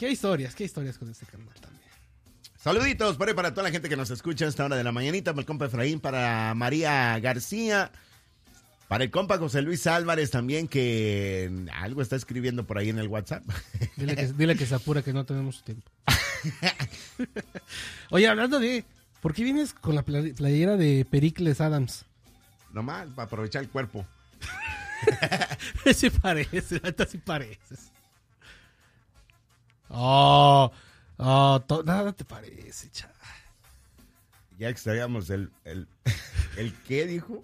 qué historias con este carnal también. Saluditos por ahí para toda la gente que nos escucha a esta hora de la mañanita, para el compa Efraín, para María García, para el compa José Luis Álvarez también, que algo está escribiendo por ahí en el WhatsApp. Dile que se apura, que no tenemos tiempo. Oye, hablando de... ¿Por qué vienes con la playera de Pericles Adams? Nomás, para aprovechar el cuerpo. Sí parece, ahorita sí pareces. Nada te parece, chaval. Ya extraíamos el ¿qué dijo?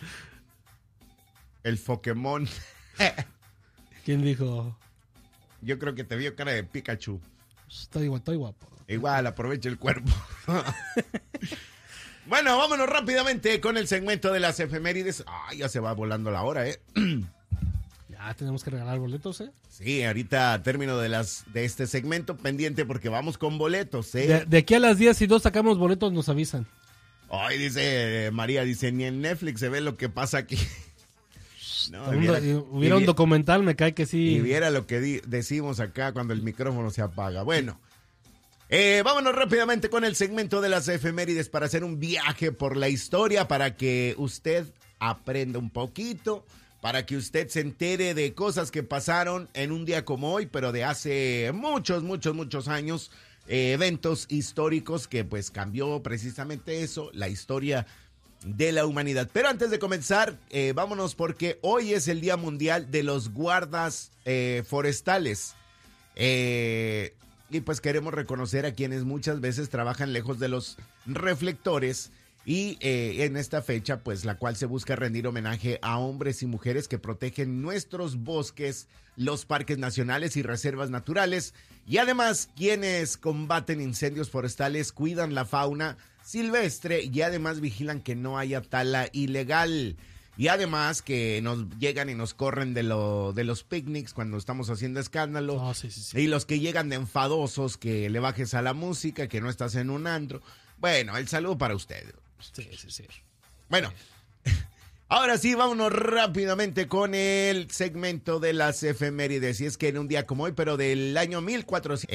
El Pokémon. ¿Quién dijo? Yo creo que te vio cara de Pikachu. Estoy guapo. Igual, aprovecha el cuerpo. Bueno, vámonos rápidamente con el segmento de las efemérides. Ya se va volando la hora, Ya tenemos que regalar boletos, Sí, ahorita término de este segmento pendiente porque vamos con boletos, De aquí a las 10:02 sacamos boletos, nos avisan. Ay, dice María, ni en Netflix se ve lo que pasa aquí. No, hubiera un documental, me cae que sí. Y viera lo que decimos acá cuando el micrófono se apaga. Bueno, vámonos rápidamente con el segmento de las efemérides para hacer un viaje por la historia, para que usted aprenda un poquito, para que usted se entere de cosas que pasaron en un día como hoy, pero de hace muchos años, eventos históricos que pues cambió precisamente eso, la historia de la humanidad. Pero antes de comenzar, vámonos porque hoy es el Día Mundial de los Guardas Forestales. Y pues queremos reconocer a quienes muchas veces trabajan lejos de los reflectores y en esta fecha, pues la cual se busca rendir homenaje a hombres y mujeres que protegen nuestros bosques, los parques nacionales y reservas naturales, y además quienes combaten incendios forestales, cuidan la fauna silvestre y además vigilan que no haya tala ilegal. Y además que nos llegan y nos corren de los picnics cuando estamos haciendo escándalo. Sí. Y los que llegan de enfadosos, que le bajes a la música, que no estás en un antro. Bueno, el saludo para usted. Sí. Bueno, ahora sí, vámonos rápidamente con el segmento de las efemérides. Y es que en un día como hoy, pero del año 1400...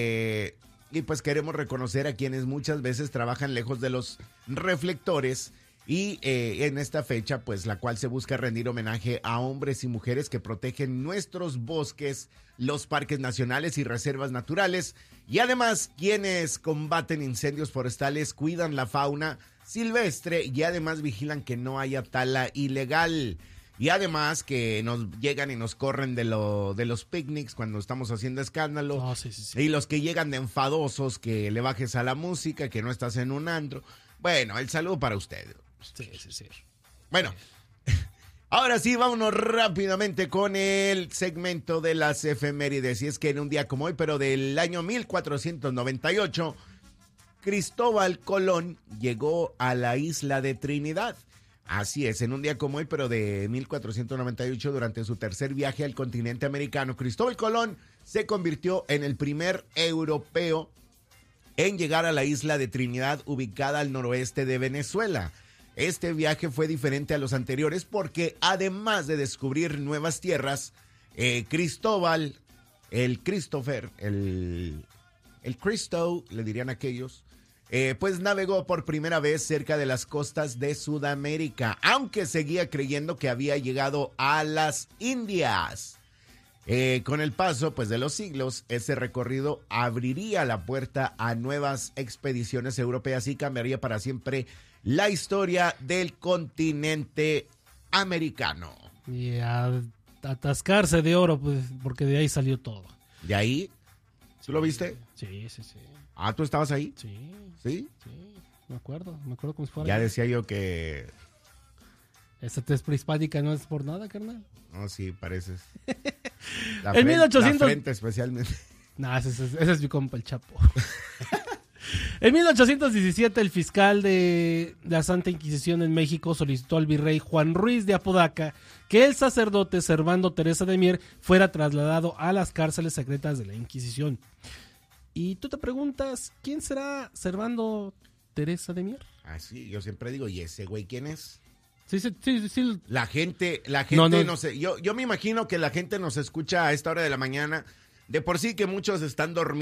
y pues queremos reconocer a quienes muchas veces trabajan lejos de los reflectores. Y en esta fecha, pues la cual se busca rendir homenaje a hombres y mujeres que protegen nuestros bosques, los parques nacionales y reservas naturales, y además quienes combaten incendios forestales, cuidan la fauna silvestre y además vigilan que no haya tala ilegal. Y además que nos llegan y nos corren de los picnics cuando estamos haciendo escándalo. Sí. Y los que llegan de enfadosos, que le bajes a la música, que no estás en un antro. Bueno, el saludo para usted. Sí. Bueno, ahora sí, vámonos rápidamente con el segmento de las efemérides. Y es que en un día como hoy, pero del año 1498, Cristóbal Colón llegó a la isla de Trinidad. Así es, en un día como hoy, pero de 1498, durante su tercer viaje al continente americano, Cristóbal Colón se convirtió en el primer europeo en llegar a la isla de Trinidad, ubicada al noroeste de Venezuela. Este viaje fue diferente a los anteriores porque además de descubrir nuevas tierras, Cristóbal, el Christopher, el Cristo, le dirían aquellos, pues navegó por primera vez cerca de las costas de Sudamérica, aunque seguía creyendo que había llegado a las Indias. Con el paso pues de los siglos, ese recorrido abriría la puerta a nuevas expediciones europeas y cambiaría para siempre la historia del continente americano. Y a atascarse de oro, pues, porque de ahí salió todo. ¿De ahí? ¿Tú lo viste? Sí. ¿Tú estabas ahí? Sí. ¿Sí? Me acuerdo como si fuera. Ya decía yo que... Esta tez prehispánica no es por nada, carnal. No, sí, pareces. En 1800... La frente especialmente. No, ese es mi compa, el Chapo. En 1817, el fiscal de la Santa Inquisición en México solicitó al virrey Juan Ruiz de Apodaca que el sacerdote Servando Teresa de Mier fuera trasladado a las cárceles secretas de la Inquisición. Y tú te preguntas, ¿quién será Servando Teresa de Mier? Sí, yo siempre digo, ¿y ese güey quién es? Sí. La gente no sé, yo me imagino que la gente nos escucha a esta hora de la mañana, de por sí que muchos están dormidos.